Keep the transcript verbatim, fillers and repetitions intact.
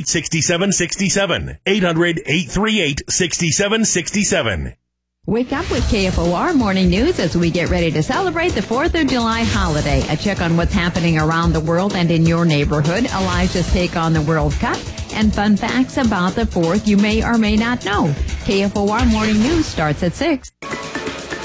eight, six seven six seven. eight hundred, eight three eight, six seven six seven. Wake up with K F O R Morning News as we get ready to celebrate the fourth of July holiday. A check on what's happening around the world and in your neighborhood. Elijah's take on the World Cup. And fun facts about the fourth you may or may not know. K F O R Morning News starts at six.